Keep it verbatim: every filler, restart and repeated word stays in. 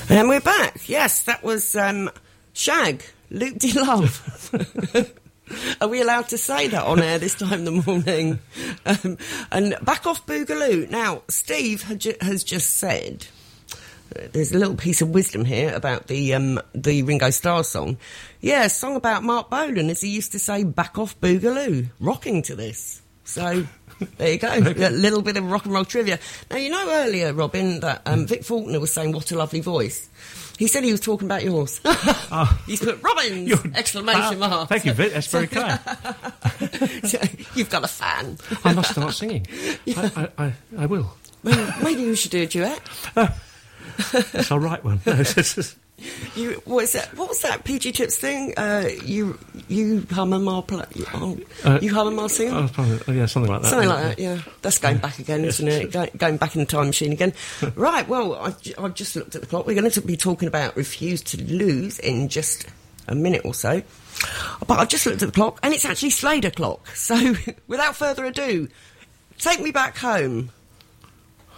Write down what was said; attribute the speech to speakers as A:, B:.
A: And we're back. Yes, that was um, Shag, Luke De Love. Are we allowed to say that on air this time in the morning? Um, and Back Off Boogaloo. Now, Steve had ju- has just said, uh, there's a little piece of wisdom here about the um, the Ringo Starr song. Yeah, a song about Mark Bolan, as he used to say, back off Boogaloo, rocking to this. So... there you go, a little bit of rock and roll trivia. Now, you know earlier, Robin, that um, Vic Faulkner was saying, what a lovely voice. He said he was talking about yours. Oh. He's put, Robin's! You're, exclamation uh, mark.
B: Thank you, Vic, that's very kind.
A: So, you've got a fan.
B: I must start singing. I, I, I, I will.
A: Maybe, maybe you should do a duet.
B: Uh, yes, I'll write one.
A: You, what, is that, what was that P G Tips thing? Uh, you you hum and I'll play. Oh, uh, you hum and I'll sing?
B: Oh, probably, oh, yeah, something like that.
A: Something like that, yeah. That's going back again, isn't it? Go, going back in the time machine again. Right, well, I've, I've just looked at the clock. We're going to be talking about Refuse to Lose in just a minute or so. But I've just looked at the clock, and it's actually Slade o'clock. So, without further ado, take me back home.